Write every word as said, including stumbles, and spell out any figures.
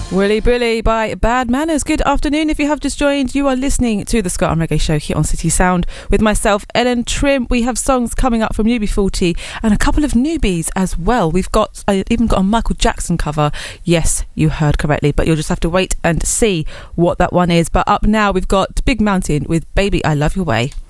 Willy Bully by Bad Manners. Good afternoon. If you have just joined, you are listening to the Scott and Reggae Show here on City Sound with myself, Ellen Trim. We have songs coming up from U B forty and a couple of newbies as well. We've got I even got a Michael Jackson cover. Yes, you heard correctly, but you'll just have to wait and see what that one is. But up now, we've got Big Mountain with Baby I Love Your Way.